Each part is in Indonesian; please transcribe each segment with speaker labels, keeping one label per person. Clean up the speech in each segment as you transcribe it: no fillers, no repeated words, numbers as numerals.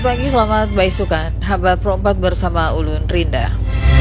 Speaker 1: Pagi, selamat baisukan. Habar Pro 4 bersama Ulun Rinda.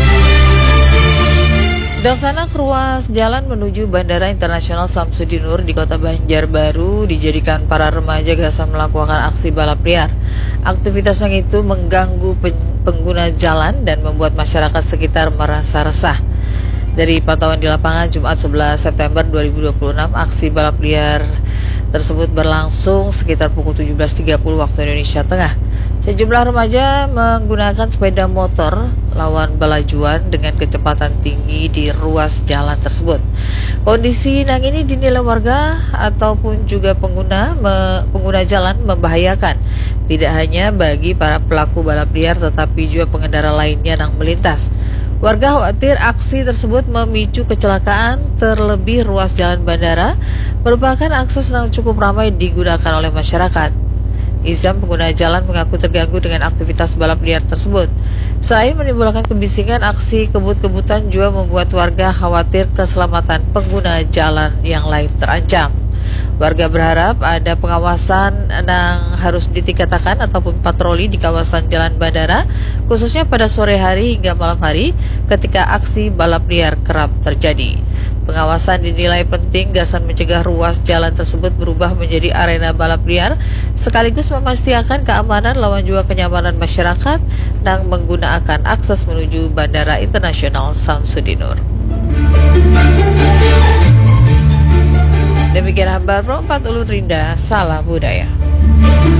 Speaker 1: Dalsanak ruas jalan menuju Bandara Internasional Samsudinur di Kota Banjarbaru dijadikan para remaja gasan melakukan aksi balap liar. Aktivitas yang itu mengganggu pengguna jalan dan membuat masyarakat sekitar merasa resah. Dari pantauan di lapangan Jumat 11 September 2026, aksi balap liar tersebut berlangsung sekitar pukul 17.30 waktu Indonesia Tengah. Sejumlah remaja menggunakan sepeda motor lawan balajuan dengan kecepatan tinggi di ruas jalan tersebut. Kondisi nang ini dinilai warga ataupun juga pengguna jalan membahayakan, tidak hanya bagi para pelaku balap liar tetapi juga pengendara lainnya yang melintas. Warga khawatir aksi tersebut memicu kecelakaan, terlebih ruas jalan bandara merupakan akses yang cukup ramai digunakan oleh masyarakat. Izam, pengguna jalan, mengaku terganggu dengan aktivitas balap liar tersebut. Selain menimbulkan kebisingan, aksi kebut-kebutan juga membuat warga khawatir keselamatan pengguna jalan yang lain terancam. Warga berharap ada pengawasan yang harus ditingkatkan ataupun patroli di kawasan jalan bandara, khususnya pada sore hari hingga malam hari ketika aksi balap liar kerap terjadi. Pengawasan dinilai penting gasan mencegah ruas jalan tersebut berubah menjadi arena balap liar, sekaligus memastikan keamanan lawan juga kenyamanan masyarakat yang menggunakan akses menuju Bandara Internasional Samsudinur. Demikian kabar Pro 4 Ulun Rinda, salam budaya.